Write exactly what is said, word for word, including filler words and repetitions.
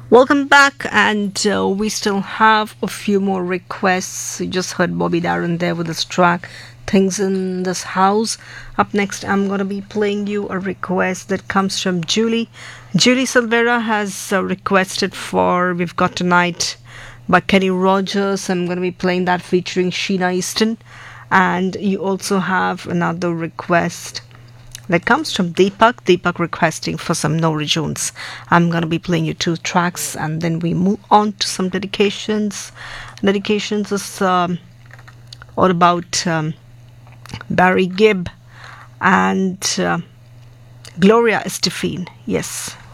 Welcome back, and uh, we still have a few more requests. You just heard Bobby Darin there with his track Things in This House. Up next, I'm going to be playing you a request that comes from Julie. Julie Silvera has uh, requested for We've Got Tonight by Kenny Rogers. I'm going to be playing that featuring Sheena Easton. And you also have another request that comes from Deepak. Deepak requesting for some Nora Jones. I'm going to be playing you two tracks and then we move on to some dedications. Dedications is um, all about um, Barry Gibb and uh, Gloria Estefan. Yes.